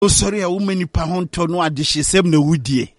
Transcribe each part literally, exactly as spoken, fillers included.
Oh, sorry, a woman pahonto no adishisem na wudie.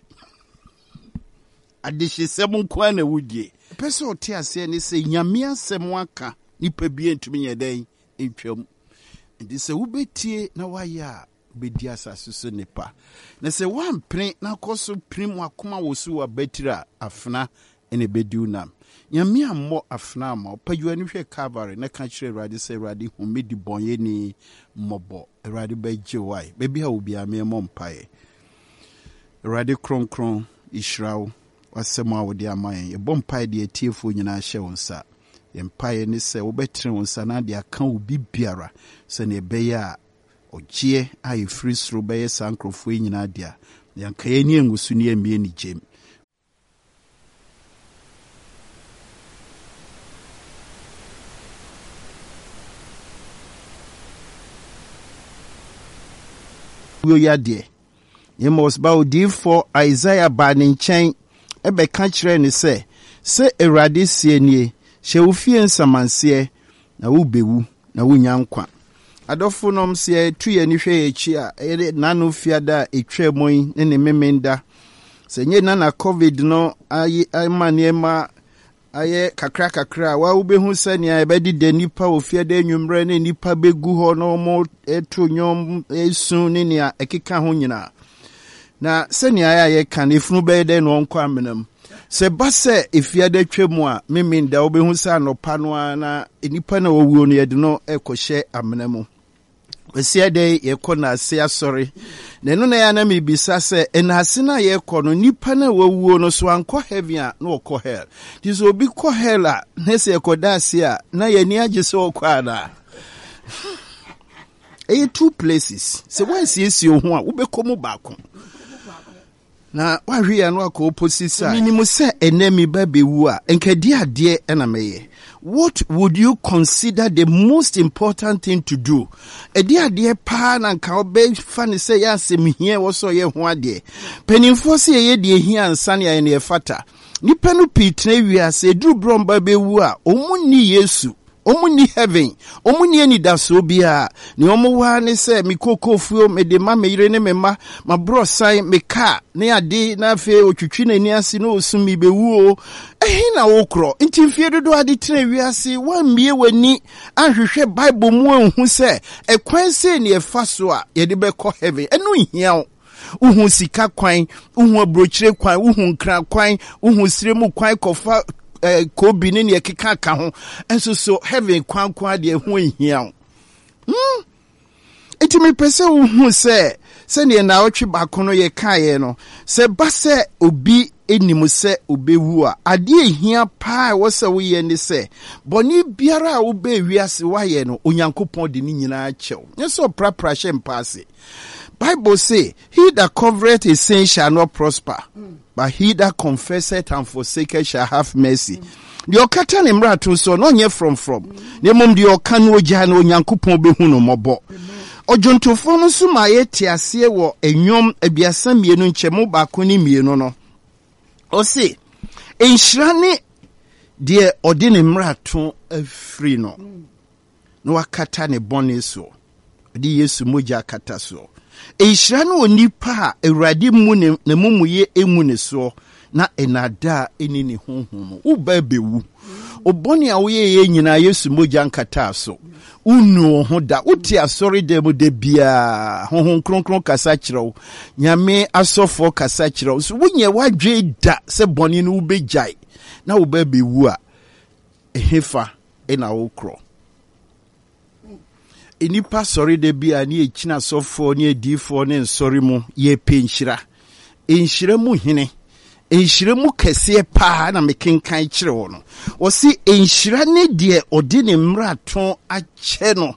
Adishisem kwa na wudie. Pese ote ase ne se nyame asem waka nipa bi entumi yeden entwam. Ndi se wubetie na waya bedi asase so nipa. Na se wampre na koso prim wakoma wosu wa betira afna ene bediu nam. Nyame ammo afna ma opadwa ni hwe Calvary na ka kire Awurade se Awurade humedi bonye ni mobo Awurade beje wai bebi a obi ame mo mpae Awurade kron kron israel wasema awode amayen ye bom mpae de atiefo nyina hye wonsa ye mpae ni se wobetre wonsa na de aka obi biara se ne beya ogie ayi free sro beye sankrofo nyina dia yanka ye ni engusu ni emie ni jem yo yade yemos ba odi for Isaiah ba ne nchen ebe ka kire ne se se Awurade sie nie hye wo fie nsamanse na wo bewu na wo nyankwa adofo nom se tuye ni hwe echi a nanu fiada etwa moyi ne ne memenda se nye na na covid no ayi amaniema aye kakra kakra wa wo behu sania ebedi de nipa ofiada enwumre ne nipa begu ho no mo etu nyom esu ne nia ekeka ho nyina na sania ya ye kan efunu be de no nkwa amenam se base efiada twemu a memenda wo behu sa no pano na nipa na wowuo no ye de no ekohye amenamu wesia de ye kona ase asori na no na ya na mebisa se enase na ye kono nipa na wawuo no so anko heaven a na okọ hell diso obi kọ hell a na se ekoda ase a na ye ni age se okọ na e two places se wan sie sie ho a wo bekomu baako na wahwe ya no akọ opposite side minimu se enemi ba bewu a enkadi ade e na meye. What would you consider the most important thing to do? Edi ade pa na nka obe fa ne se ya asem hie wo so ye ho ade. Penimfo se ye de hia ansa ne ye ne fata. Nipa no pitna wiase duru bromba bewu a omunni Yesu. Omuni heaven, omuni eni daso bia, ni omuwa ne se mikoko fuo mede ma meyire ne mema, ma bro sai meka, ne ade na fe otwitwi na ni ase no osumi bewu o. Ehi na wokro, nti mfie dodo ade tena wiase, wa mie wani ahwehwe Bible mu anhu se, ekwan se ne efa so a ye de bekọ heaven. Enu hia o. Uhu sika kwan, uhu abrochire kwan, uhu nkra kwan, uhu siremu kwan kofa eh kobi ne ne keka ka ho enso so heaven kwan kwan de ho hia hm etimi pese wo hu se se ne na otwe bakono ye kae no se ba se obi enimu se obewu a ade hia pa wo se wo ye ne se boni biara wo be wiase wa ye no onyankopon de ni nyina chew nso prapra she mpase Bible say, he that covereth his sin shall not prosper, mm. but he that confesseth and forsaketh shall have mercy. The okata ne mra to so no nye from from. Ne mum the okanu ogya na onyankopon behu no mobo. Ojontofo no so ma ye tiase wo enwom abiasa mienu nchemu baako ni mienu no. O se, enhira ne de ode ne mra to afri no. No wakata ne bone so. Di Yesu moja kata so. Ehira no onipa Awurade mu ne na mumuye emu ne so na enada eni ne honhom wo ba bewu oboni a wo ye nyina Yesu moja nkata so unu ho da uti asori de mu de bia honhom kronkron kasa kirew nyame asofo kasa kirew so wonye wadwe da se boni no wo bejai na wo ba bewu a ehefa ena wo kro enipa sorry de bia ni echina sofo ni edifo ne nsori mu ye penhira enhira mu hene enhira mu kese pa na mekenkan kire wo no wo si enhira ne de odi ne mraton ache no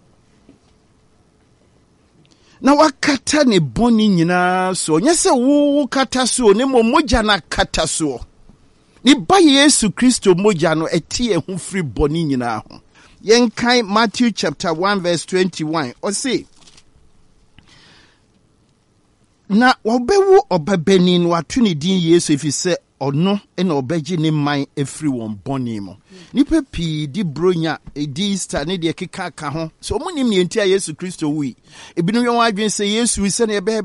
na wakata ne boni nyina so nyese wo kata so ne moja na kata so ni ba Yesu Kristo moja no etie hu free boni nyina ho Yenkai Matthew chapter one verse twenty-one. Or say, na wabewu obabenin watuni din Yesu if you say ono ena obeji ne man efiri won boni mo nipa pi di bronya di Easter ne de keka ka ho so omunim ne ntia Yesu Kristo wi ebinu yon adwen se Yesu se ne be